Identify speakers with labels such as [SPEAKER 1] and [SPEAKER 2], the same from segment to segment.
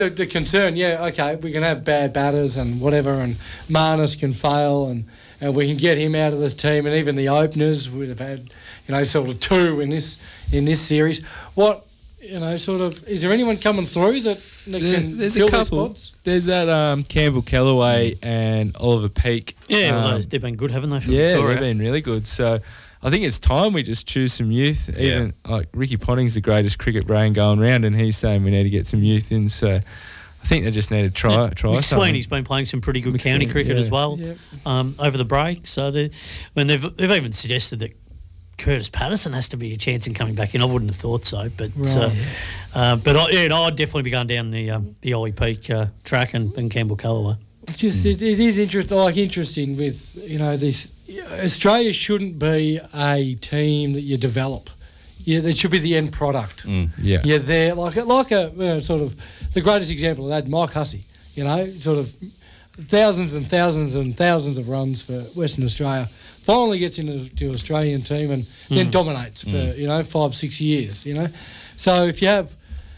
[SPEAKER 1] The concern, okay, we can have bad batters and whatever, and Marnus can fail, and we can get him out of the team, and even the openers would have had, sort of two in this series. What, sort of, is there anyone coming through that can
[SPEAKER 2] there's
[SPEAKER 1] fill
[SPEAKER 2] a couple.
[SPEAKER 1] their spots?
[SPEAKER 2] There's that Campbell Kellaway and Oliver Peake.
[SPEAKER 3] Yeah, they've been good, haven't they, for
[SPEAKER 2] Victoria?
[SPEAKER 3] Victoria?
[SPEAKER 2] They've been really good. So I think it's time we just choose some youth. Even like Ricky Ponting's the greatest cricket brain going round, and he's saying we need to get some youth in. So I think they just need to try something.
[SPEAKER 3] McSweeney's been playing some pretty good county cricket as well over the break. So they've even suggested that Curtis Patterson has to be a chance in coming back in. I wouldn't have thought so, but I'd definitely be going down the Ollie Peake track and Campbell Kellaway.
[SPEAKER 1] It is interesting with this. Australia shouldn't be a team that you develop. It should be the end product. You're there like a sort of the greatest example of that, Mike Hussey. Sort of thousands and thousands and thousands of runs for Western Australia. Finally gets into the Australian team and then dominates for 5-6 years. So if you have,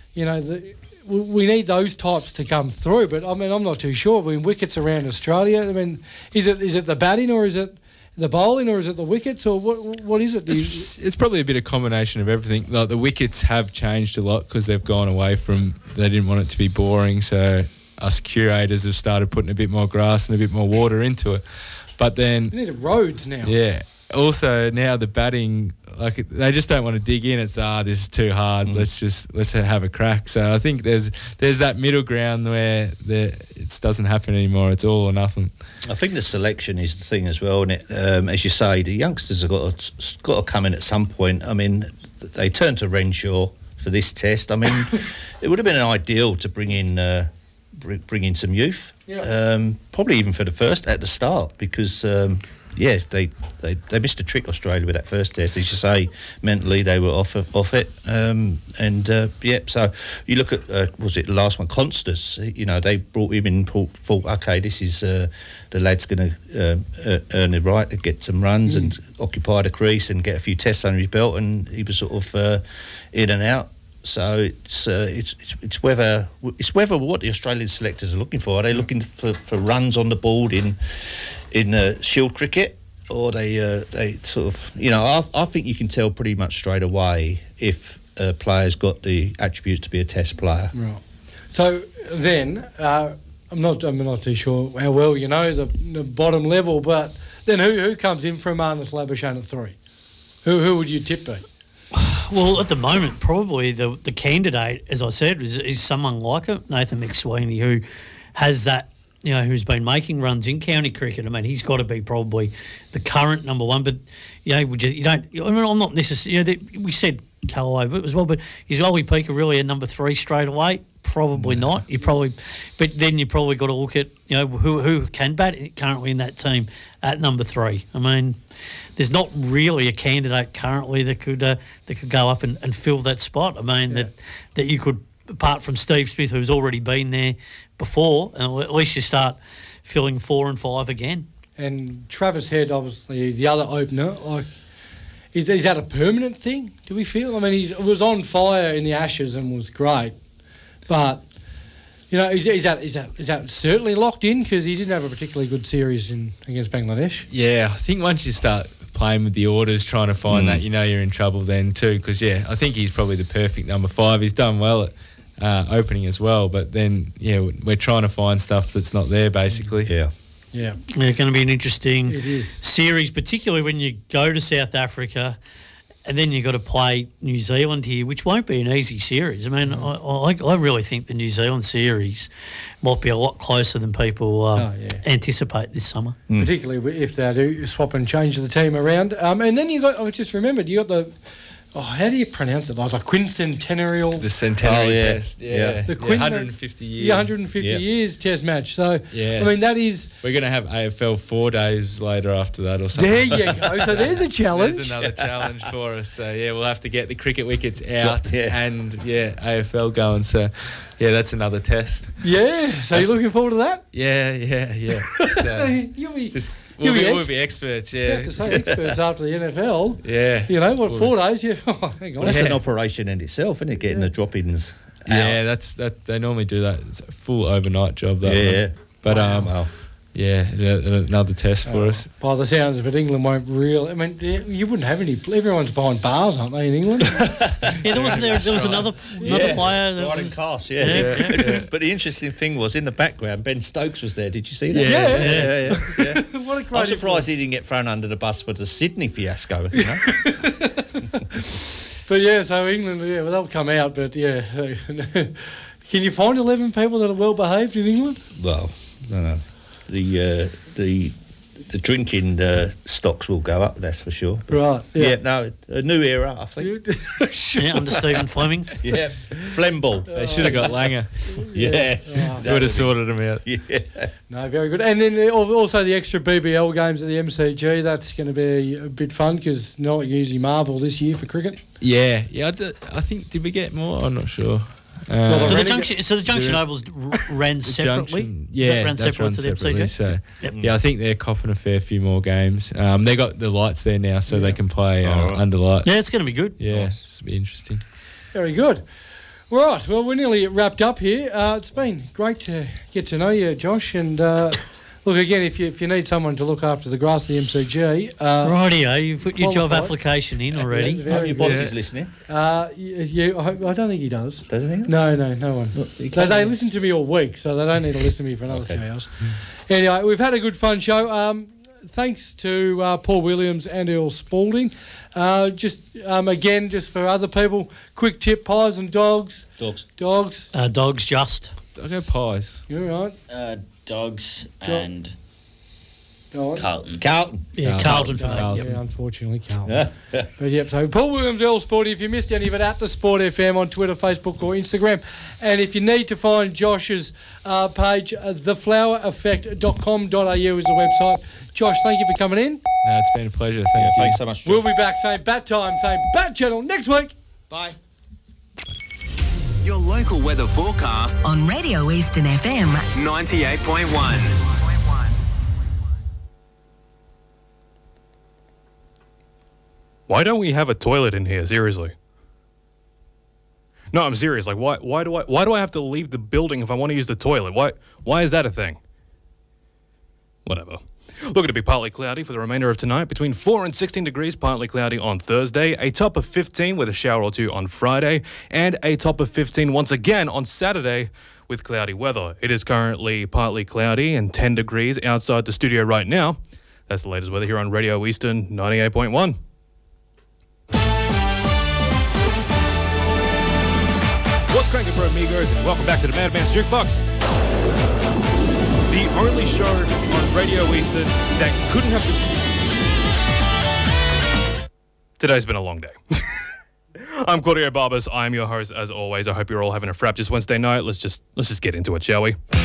[SPEAKER 1] we need those types to come through. But I mean, I'm not too sure. I mean, wickets around Australia. I mean, is it the batting or is it the bowling or is it the wickets or what is it?
[SPEAKER 2] It's probably a bit of combination of everything. Like the wickets have changed a lot because they've gone away from. They didn't want it to be boring, so us curators have started putting a bit more grass and a bit more water into it. But then
[SPEAKER 1] we need roads now.
[SPEAKER 2] Yeah. Also now the batting, like they just don't want to dig in. It's this is too hard. Let's have a crack. So I think there's that middle ground where it doesn't happen anymore. It's all or nothing.
[SPEAKER 4] I think the selection is the thing as well, and as you say, the youngsters have got to come in at some point. I mean, they turned to Renshaw for this test. I mean, it would have been ideal to bring in some youth. Yeah. Probably even for the first at the start because. They missed a trick, Australia, with that first test. As you say, mentally they were off it. So you look at, was it the last one, Constance? They brought him in and thought, okay, this is the lad's going to earn the right to get some runs and occupy the crease and get a few tests under his belt, and he was sort of in and out. So it's whether what the Australian selectors are looking for. Are they looking for runs on the board in Shield cricket, or they sort of I think you can tell pretty much straight away if a player's got the attributes to be a Test player. Right.
[SPEAKER 1] So then I'm not too sure how well you know the bottom level, but then who comes in from Marnus Labuschagne at 3? Who would you tip be?
[SPEAKER 3] Well, at the moment, probably the candidate, as I said, is someone like Nathan McSweeney, who has that, who's been making runs in county cricket. I mean, he's got to be probably the current number one. But I'm not necessarily. We said Kellaway as well, but is Ollie Peake really a number 3 straight away? Probably not. But then you probably got to look at who can bat currently in that team at number 3. I mean, there's not really a candidate currently that could go up and fill that spot. I mean that you could, apart from Steve Smith, who's already been there before, and at least you start filling 4 and 5 again. And
[SPEAKER 1] Travis Head, obviously the other opener, like. Is that a permanent thing, do we feel? I mean, he was on fire in the Ashes and was great. But, is that certainly locked in? Because he didn't have a particularly good series against Bangladesh.
[SPEAKER 2] Yeah, I think once you start playing with the orders, trying to find that, you're in trouble then too. Because, I think he's probably the perfect number 5. He's done well at opening as well. But then, we're trying to find stuff that's not there, basically.
[SPEAKER 4] Yeah.
[SPEAKER 3] Yeah, it's going to be an interesting series, particularly when you go to South Africa and then you've got to play New Zealand here, which won't be an easy series. I mean, I really think the New Zealand series might be a lot closer than people anticipate this summer.
[SPEAKER 1] Particularly if they do swap and change the team around. And then I just remembered, you got the... how do you pronounce it? Like quincentennial...
[SPEAKER 2] The centenary test,
[SPEAKER 1] The
[SPEAKER 2] 150 years.
[SPEAKER 1] 150 years test match. So, I mean, that is...
[SPEAKER 2] We're going to have AFL 4 days later after that or something.
[SPEAKER 1] There you go. So there's a challenge.
[SPEAKER 2] There's another challenge for us. So, we'll have to get the cricket wickets out and, AFL going. So, that's another test.
[SPEAKER 1] Yeah. So you're looking forward to that?
[SPEAKER 2] Yeah. So, We'll be experts,
[SPEAKER 1] You have to say experts after the NFL.
[SPEAKER 2] Yeah.
[SPEAKER 1] 4 days? Hang on.
[SPEAKER 4] Well, that's an operation in itself, isn't it, getting the drop-ins
[SPEAKER 2] Yeah, that's that. They normally do that. It's a full overnight job. That
[SPEAKER 4] Yeah.
[SPEAKER 2] one. But
[SPEAKER 4] Well,
[SPEAKER 2] yeah, another test for us.
[SPEAKER 1] By the sounds of it, England won't really. I mean, you wouldn't have any. Everyone's buying bars, aren't they, in England?
[SPEAKER 3] Yeah, there was another player. That
[SPEAKER 4] Ryan
[SPEAKER 3] was,
[SPEAKER 4] Cass, But the interesting thing was, in the background, Ben Stokes was there. Did you see that?
[SPEAKER 1] Yeah.
[SPEAKER 4] Yeah.
[SPEAKER 1] What a great
[SPEAKER 4] I'm surprised he didn't get thrown under the bus for the Sydney fiasco. You know?
[SPEAKER 1] But yeah, so England, well, they'll come out. But yeah, can you find 11 people that are well behaved in England?
[SPEAKER 4] Well, no. The drinking stocks will go up, that's for sure. But
[SPEAKER 1] Right.
[SPEAKER 4] yeah, no, a new era, I think.
[SPEAKER 3] under Stephen Fleming.
[SPEAKER 4] Yeah, Flemball.
[SPEAKER 2] They should have got Langer.
[SPEAKER 4] Yeah,
[SPEAKER 2] Would have sorted them out.
[SPEAKER 4] Yeah.
[SPEAKER 1] No, very good. And then also the extra BBL games at the MCG. That's going to be a bit fun because not usually Marvel this year for cricket.
[SPEAKER 2] Yeah. I think, did we get more? I'm not sure.
[SPEAKER 1] Well,
[SPEAKER 3] So the Junction Ovals ran separately. Ran separately to the MCG.
[SPEAKER 2] So yeah, I think they're copping a fair few more games. They got the lights there now, so they can play under lights.
[SPEAKER 3] Yeah, it's going to be good.
[SPEAKER 2] Yeah,
[SPEAKER 4] Nice.
[SPEAKER 2] it's be interesting.
[SPEAKER 1] Very good. Right. Well, we're nearly wrapped up here. It's been great to get to know you, Josh. And look, again, if you need someone to look after the grass of the MCG,
[SPEAKER 3] Rightio, you've put your job
[SPEAKER 1] qualified.
[SPEAKER 3] application in already.
[SPEAKER 1] Yeah,
[SPEAKER 4] Hope your boss is listening.
[SPEAKER 1] I don't think he does.
[SPEAKER 4] Doesn't he?
[SPEAKER 1] No one. They listen to me all week, so they don't need to listen to me for another 2 hours. Anyway, we've had a good fun show. Thanks to Paul Williams and Earl Spalding. Again, just for other people, quick tip: pies and dogs.
[SPEAKER 4] Dogs.
[SPEAKER 3] Dogs just.
[SPEAKER 2] I'll go pies.
[SPEAKER 1] You're right.
[SPEAKER 5] Dogs and
[SPEAKER 1] Go on.
[SPEAKER 5] Carlton.
[SPEAKER 3] Yeah, Carlton for that.
[SPEAKER 2] Carlton.
[SPEAKER 1] Yeah, unfortunately, Carlton. But yep, so Paul Williams, Earl Sporty. If you missed any of it, at the Sport FM on Twitter, Facebook, or Instagram. And if you need to find Josh's page, theflowereffect.com.au is the website. Josh, thank you for coming in.
[SPEAKER 2] No, it's been a pleasure. Thank you.
[SPEAKER 4] Thanks so much, John.
[SPEAKER 1] We'll be back same bat time, same bat channel next week.
[SPEAKER 4] Bye.
[SPEAKER 6] Your local weather forecast
[SPEAKER 7] on Radio Eastern FM
[SPEAKER 6] 98.1.
[SPEAKER 8] Why don't we have a toilet in here? Seriously. No, I'm serious. Like, why do I have to leave the building if I want to use the toilet? Why is that a thing? Whatever. Looking to be partly cloudy for the remainder of tonight, between 4 and 16 degrees, partly cloudy on Thursday, a top of 15 with a shower or two on Friday, and a top of 15 once again on Saturday with cloudy weather. It is currently partly cloudy and 10 degrees outside the studio right now. That's the latest weather here on Radio Eastern 98.1. What's cranking for amigos, and welcome back to the Madman's Jukebox. The only show on Radio Eastern that couldn't have been... Today's been a long day. I'm Claudio Barbas. I'm your host, as always. I hope you're all having a fraptious Wednesday night. Let's just get into it, shall we?